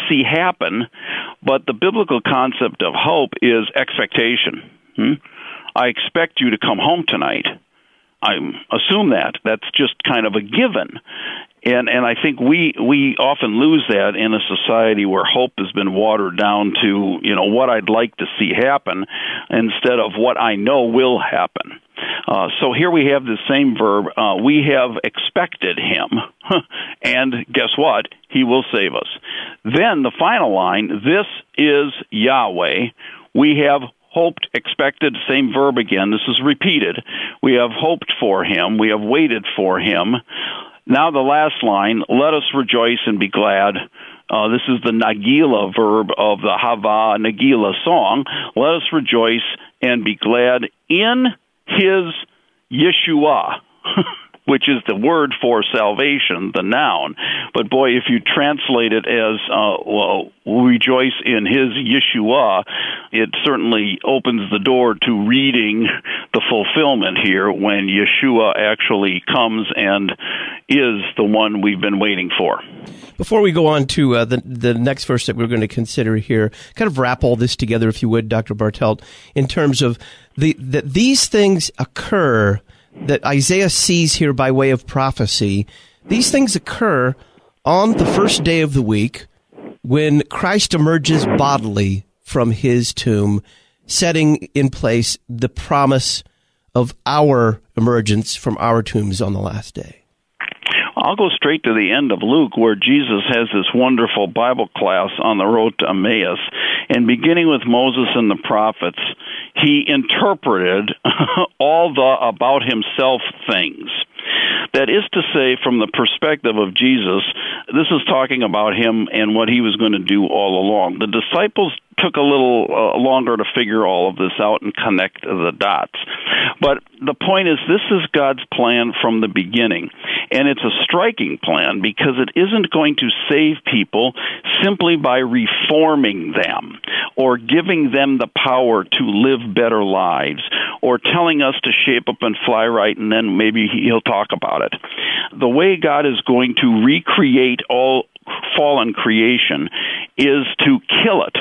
see happen, but the biblical concept of hope is expectation. I expect you to come home tonight. I assume that. That's just kind of a given. And I think we often lose that in a society where hope has been watered down to, what I'd like to see happen instead of what I know will happen. So here we have the same verb. We have expected him, and guess what? He will save us. Then the final line, this is Yahweh. We have hoped, expected, same verb again. This is repeated. We have hoped for him. We have waited for him. Now the last line, let us rejoice and be glad. This is the Nagila verb of the Hava Nagila song. Let us rejoice and be glad in his Yeshua, which is the word for salvation, the noun. But boy, if you translate it as rejoice in his Yeshua, it certainly opens the door to reading the fulfillment here when Yeshua actually comes and is the one we've been waiting for. Before we go on to the next verse that we're going to consider here, kind of wrap all this together, if you would, Dr. Bartelt, in terms of that these things occur that Isaiah sees here by way of prophecy. These things occur on the first day of the week when Christ emerges bodily from his tomb, setting in place the promise of our emergence from our tombs on the last day. I'll go straight to the end of Luke, where Jesus has this wonderful Bible class on the road to Emmaus. And beginning with Moses and the prophets, he interpreted all the about himself things. That is to say, from the perspective of Jesus, this is talking about him and what he was going to do all along. The disciples took a little longer to figure all of this out and connect the dots. But the point is, this is God's plan from the beginning. And it's a striking plan because it isn't going to save people simply by reforming them or giving them the power to live better lives or telling us to shape up and fly right and then maybe he'll talk about it. The way God is going to recreate all fallen creation is to kill it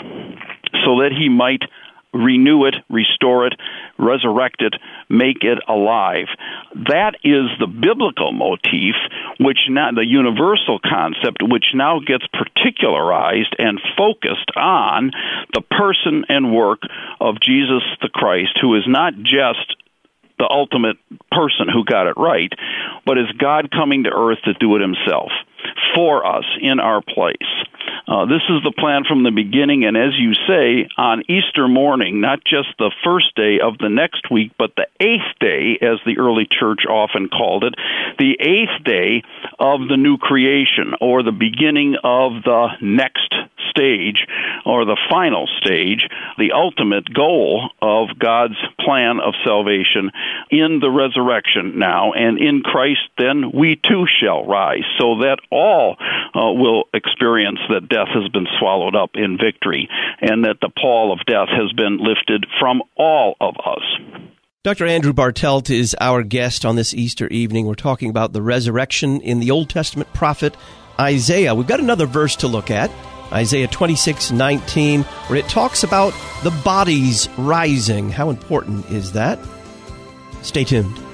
so that he might renew it, restore it, resurrect it, make it alive. That is the biblical motif, which now, the universal concept, which now gets particularized and focused on the person and work of Jesus the Christ, who is not just the ultimate person who got it right, but is God coming to earth to do it himself for us in our place. This is the plan from the beginning, and as you say, on Easter morning, not just the first day of the next week, but the eighth day, as the early church often called it, the eighth day of the new creation, or the beginning of the next stage, or the final stage, the ultimate goal of God's plan of salvation in the resurrection now, and in Christ then we too shall rise, so that all will experience that death has been swallowed up in victory, and that the pall of death has been lifted from all of us. Dr. Andrew Bartelt is our guest on this Easter evening. We're talking about the resurrection in the Old Testament prophet Isaiah. We've got another verse to look at, Isaiah 26:19, where it talks about the bodies rising. How important is that? Stay tuned.